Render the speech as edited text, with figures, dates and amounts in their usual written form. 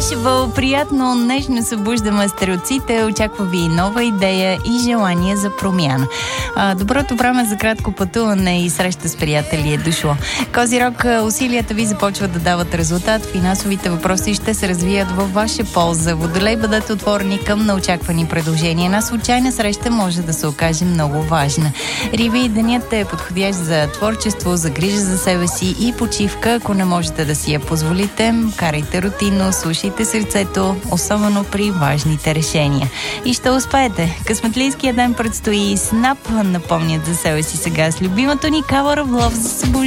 Festival. Приятно, нежно събуждаме стереоците. Очаква ви нова идея и желание за промяна. Доброто време за кратко пътуване и среща с приятели е дошло. Козирог, усилията ви започват да дават резултат. Финансовите въпроси ще се развият във ваша полза. Водолей, бъдете отворени към неочаквани предложения. Една случайна среща може да се окаже много важна. Риви, денят е подходящ за творчество, за грижа за себе си и почивка. Ако не можете да си я позволите, карайте рутинно, слушайте сърцето, особено при важните решения. И ще успеете. Късметлийския ден предстои. Снап напомнят за себе си сега с любимото ни Color of Love за събуждане.